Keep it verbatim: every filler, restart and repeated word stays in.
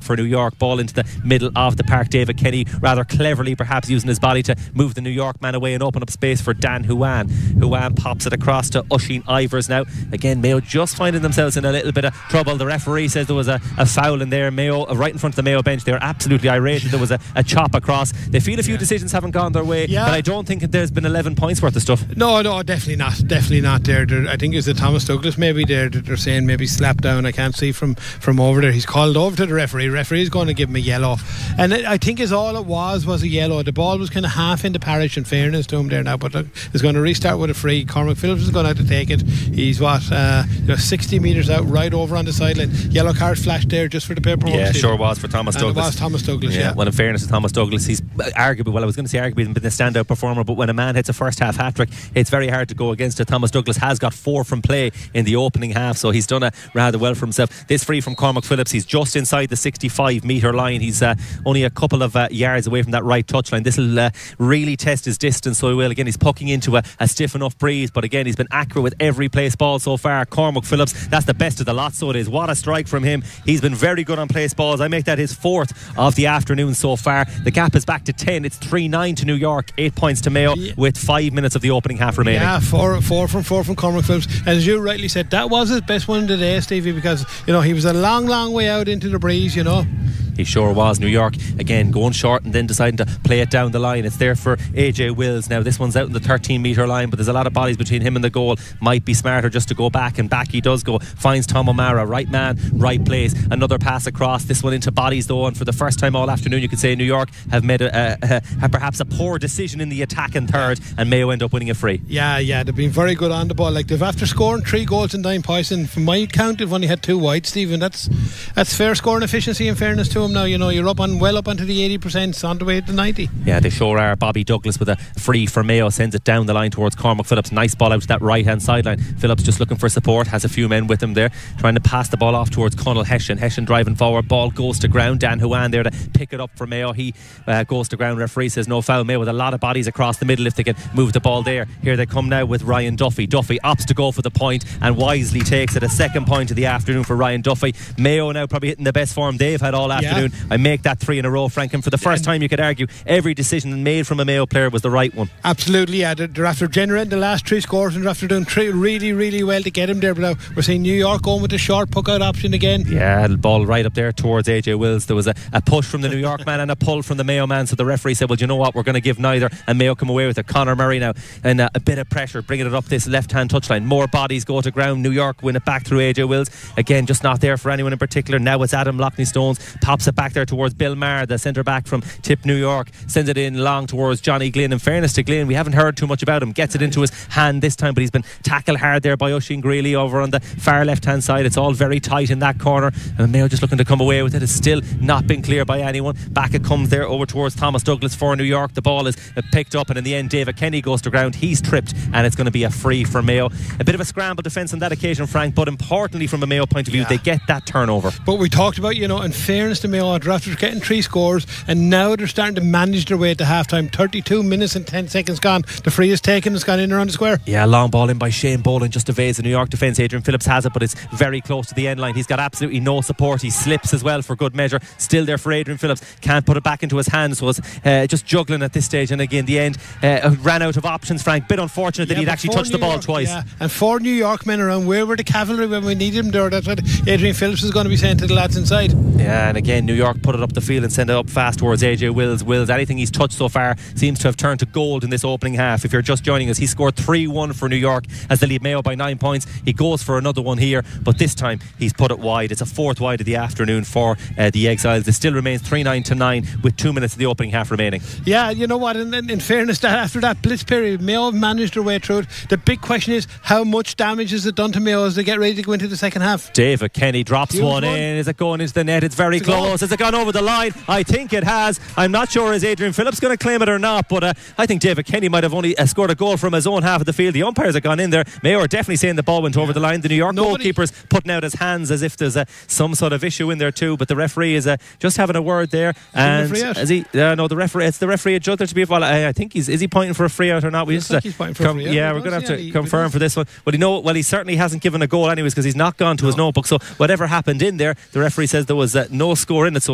for New York. Ball into the middle of the park. David Kenny rather cleverly perhaps using his body to move the New York man away and open up space for Dan Huan. Huan pops it across to Oisin Ivers now. Again, Mayo just finding themselves in a little bit of trouble. The referee says there was a, a foul in there. Mayo, right in front of the Mayo bench. They're absolutely irate. There was a, a chop across. They feel a few yeah. decisions haven't gone their way, yeah. but I don't think there's been eleven points worth of stuff. No, no, definitely not. Definitely not there. there I think it's the Thomas Douglas maybe there that they're saying maybe slap down. I can't see from, from over there. He's called over to the referee. Referee is going to give him a yellow. And it, I think is all it was was a yellow. The ball was kind of half into Parish, in fairness to him there now, but look, he's going to restart with a free. Cormac Phillips is going to have to take it. He's what, uh, you know, sixty metres out, right over on the sideline. Yellow card flashed there just for the paperwork. Yeah, sure was for Thomas and Douglas. It was Thomas Douglas, yeah. yeah. Well, in fairness to Thomas Douglas, he's arguably, well, I was going to say arguably been a standout performer, but when a man hits a first half hat-trick, it's very hard to go against it. Thomas Douglas has got four from play in the opening half, so he's done it rather well for himself. This free from Cormac Phillips, he's just inside the sixty-five metre line. He's uh, only a couple of uh, yards away from that right touchline. This will uh, really test his distance, so he will. Again, he's pucking into a, a stiff enough breeze, but again, he's been accurate with every place ball so far. Cormac Phillips, that's the best of the lot, so it is. What a strike from him. He's been very good on place balls. I make that his fourth of the afternoon so far. The gap is back to ten. It's three nine to New York, eight points to Mayo, yeah. with five minutes of the opening half remaining. Yeah, four, four from four from Cormac Phillips. As you rightly said, that was his best one of the day, Stevie, because you know he was a long, long way out into the breeze, you know. He sure was. New York again going short and then deciding to play it down the line. It's there for A J Wills. Now this one's out in the thirteen metre line, but there's a lot of bodies between him and the goal. Might be smarter just to go back, and back he does go. Finds Tom O'Mara, right man, right place. Another pass across. This one into bodies though, and for the first time all afternoon you could say New York have made a, a, a perhaps a poor decision in the attack in third, and Mayo end up winning it free. Yeah, yeah, they've been very good on the ball. Like they've after scoring three goals in nine points, and from my count they've only had two wide, Stephen. That's that's fair scoring efficiency, in fairness to him. Now you know you're up on well up onto the eighty percent, on the way to ninety. Yeah, they sure are. Bobby Douglas with a free for Mayo sends it down the line towards Cormac Phillips. Nice ball out to that right hand sideline. Phillips just looking for support, has a few men with him there, trying to pass the ball off towards Conal Hession. Hession driving forward, ball goes to ground. Dan Huan there to pick it up for Mayo. He uh, goes to ground. Referee says no foul. Mayo with a lot of bodies across the middle if they can move the ball there. Here they come now with Ryan Duffy. Duffy opts to go for the point and wisely takes it. A second point of the afternoon for Ryan Duffy. Mayo now probably hitting the best form they've had all afternoon. Yeah. I make that three in a row, Frank, and for the first time you could argue every decision made from a Mayo player was the right one. Absolutely, yeah. They're, they're after generating the last three scores, and they're after doing three really, really well to get him there. But now we're seeing New York going with the short puck out option again. Yeah, the ball right up there towards A J Wills. There was a, a push from the New York man and a pull from the Mayo man, so the referee said, well, you know what, we're going to give neither, and Mayo come away with it. Conor Murray now, and uh, a bit of pressure bringing it up this left hand touchline. More bodies go to ground. New York win it back through A J Wills. Again, just not there for anyone in particular. Now it's Adam Loughney Stones, pops it back there towards Bill Maher, the centre back from Tip New York, sends it in long towards Johnny Glynn. In fairness to Glynn, we haven't heard too much about him. Gets it into his hand this time, but he's been tackled hard there by Oisin Greeley over on the far left hand side. It's all very tight in that corner, and Mayo just looking to come away with it. It's still not been clear by anyone. Back it comes there over towards Thomas Douglas for New York. The ball is picked up, and in the end David Kenny goes to ground. He's tripped, and it's going to be a free for Mayo. A bit of a scramble defence on that occasion, Frank, but importantly from a Mayo point of view, yeah. they get that turnover. But we talked about, you know, in fairness to Mayo, they're after getting three scores, and now they're starting to manage their way at the half time. thirty-two minutes and ten seconds gone. The free is taken. It's gone in around the square. Yeah, long ball in by Shane Boland, just evades the New York defence. Adrian Phillips has it, but it's very close to the end line. He's got absolutely no support. He slips as well for good measure. Still there for Adrian Phillips. Can't put it back into his hands, so it's uh, just juggling at this stage. And again, the end uh, ran out of options, Frank. Bit unfortunate yeah, that he'd actually touched New the ball York, twice. Yeah. And four New York men around. Where were the cavalry when we needed them there? That's what Adrian Phillips is going to be saying to the lads inside. Yeah, and again, New York put it up the field and send it up fast towards A J Wills. Wills, anything he's touched so far seems to have turned to gold in this opening half. If you're just joining us, he scored three one for New York as they lead Mayo by nine points. He goes for another one here, but this time he's put it wide. It's a fourth wide of the afternoon for uh, the Exiles. It still remains three nine to nine with two minutes of the opening half remaining. Yeah, you know what, in, in, in fairness, that after that blitz period, Mayo have managed their way through it. The big question is, how much damage has it done to Mayo as they get ready to go into the second half? David Kenny drops Huge one, one in. Is it going into the net? It's very it's close. Has it gone over the line? I think it has. I'm not sure is Adrian Phillips going to claim it or not, but uh, I think David Kenny might have only uh, scored a goal from his own half of the field. The umpires have gone in there. Mayo are definitely saying the ball went yeah. over the line. The New York Nobody. goalkeeper's putting out his hands as if there's uh, some sort of issue in there too, but the referee is uh, just having a word there. Is and the is he? Uh, no, the referee. It's the referee adjudicator to be. Well, I, I think he's is he pointing for a free out or not? We just uh, he's pointing for com- a free out. Yeah, we're going to have to confirm for this one. Well, he know. Well, he certainly hasn't given a goal anyways because he's not gone to no. his notebook. So whatever happened in there, the referee says there was uh, no score in it. So